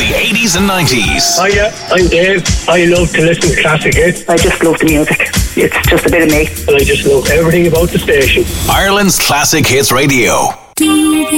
the 80s and 90s. Hiya, I'm Dave. I love to listen to classic hits. I just love the music. It's just a bit of me. And I just love everything about the station. Ireland's Classic Hits Radio.